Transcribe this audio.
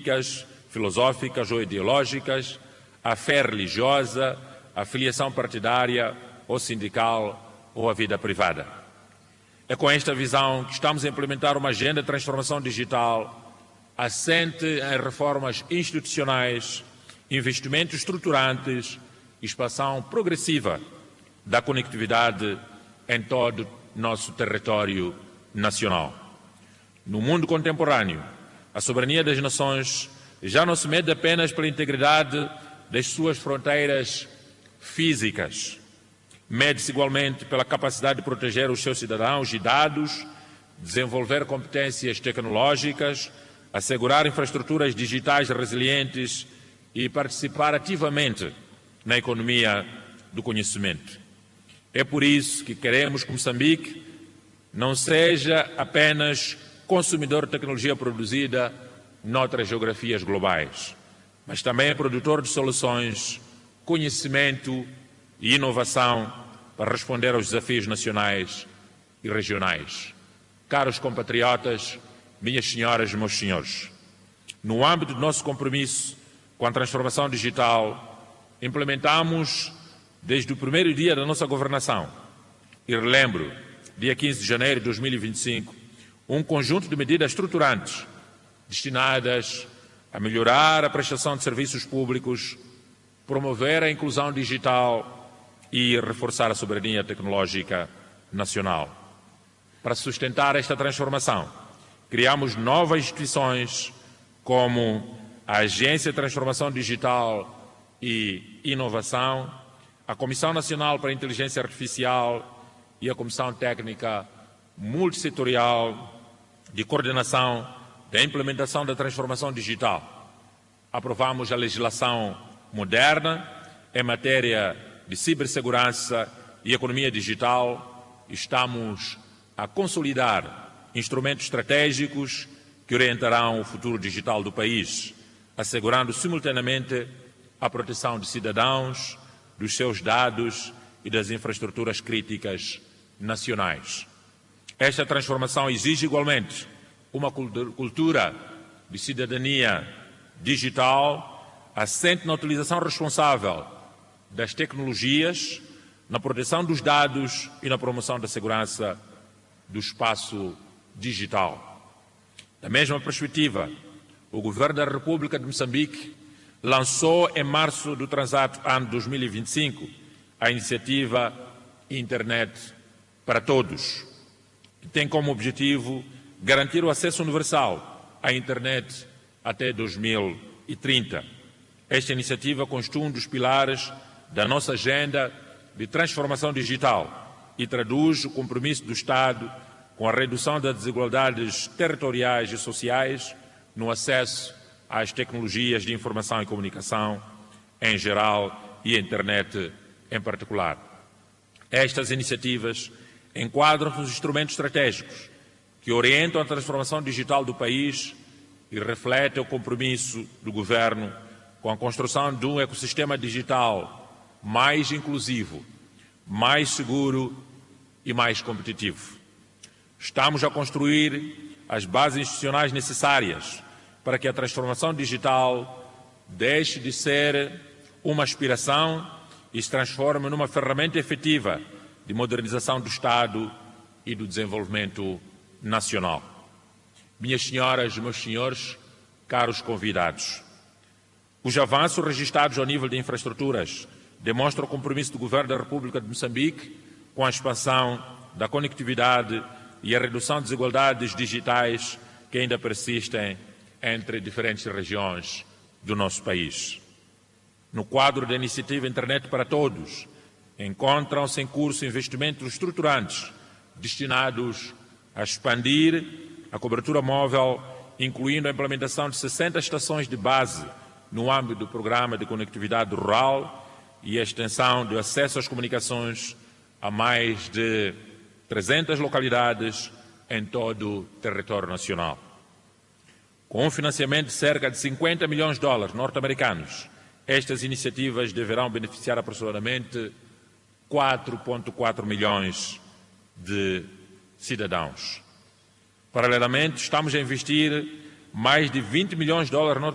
políticas, filosóficas ou ideológicas, a fé religiosa, a filiação partidária ou sindical ou a vida privada. É com esta visão que estamos a implementar uma agenda de transformação digital assente em reformas institucionais, investimentos estruturantes e expansão progressiva da conectividade em todo o nosso território nacional. No mundo contemporâneo, a soberania das nações já não se mede apenas pela integridade das suas fronteiras físicas, mede-se igualmente pela capacidade de proteger os seus cidadãos e dados, desenvolver competências tecnológicas, assegurar infraestruturas digitais resilientes e participar ativamente na economia do conhecimento. É por isso que queremos que Moçambique não seja apenas consumidor de tecnologia produzida noutras geografias globais, mas também produtor de soluções, conhecimento e inovação para responder aos desafios nacionais e regionais. Caros compatriotas, minhas senhoras e meus senhores, no âmbito do nosso compromisso com a transformação digital, implementamos desde o primeiro dia da nossa governação, e relembro, dia 15 de janeiro de 2025, um conjunto de medidas estruturantes destinadas a melhorar a prestação de serviços públicos, promover a inclusão digital e reforçar a soberania tecnológica nacional. Para sustentar esta transformação, criamos novas instituições como a Agência de Transformação Digital e Inovação, a Comissão Nacional para a Inteligência Artificial e a Comissão Técnica Multissetorial de Coordenação da Implementação da Transformação Digital. Aprovamos a legislação moderna em matéria de cibersegurança e economia digital. Estamos a consolidar instrumentos estratégicos que orientarão o futuro digital do país, assegurando simultaneamente a proteção de cidadãos, dos seus dados e das infraestruturas críticas nacionais. Esta transformação exige igualmente uma cultura de cidadania digital assente na utilização responsável das tecnologias, na proteção dos dados e na promoção da segurança do espaço digital. Da mesma perspectiva, o Governo da República de Moçambique lançou em março do transato ano 2025 a iniciativa Internet para Todos, que tem como objetivo garantir o acesso universal à internet até 2030. Esta iniciativa constitui um dos pilares da nossa agenda de transformação digital e traduz o compromisso do Estado com a redução das desigualdades territoriais e sociais no acesso às tecnologias de informação e comunicação em geral e a internet em particular. Estas iniciativas enquadram-se nos instrumentos estratégicos que orientam a transformação digital do país e refletem o compromisso do Governo com a construção de um ecossistema digital mais inclusivo, mais seguro e mais competitivo. Estamos a construir as bases institucionais necessárias para que a transformação digital deixe de ser uma aspiração e se transforme numa ferramenta efetiva de modernização do Estado e do desenvolvimento nacional. Minhas senhoras e meus senhores, caros convidados, os avanços registrados ao nível de infraestruturas demonstram o compromisso do Governo da República de Moçambique com a expansão da conectividade e a redução de desigualdades digitais que ainda persistem entre diferentes regiões do nosso país. No quadro da iniciativa Internet para Todos, encontram-se em curso investimentos estruturantes destinados a expandir a cobertura móvel, incluindo a implementação de 60 estações de base no âmbito do Programa de Conectividade Rural e a extensão do acesso às comunicações a mais de 300 localidades em todo o território nacional. Com um financiamento de cerca de 50 milhões de dólares norte-americanos, estas iniciativas deverão beneficiar aproximadamente 4,4 milhões de cidadãos. Paralelamente, estamos a investir mais de 20 milhões de dólares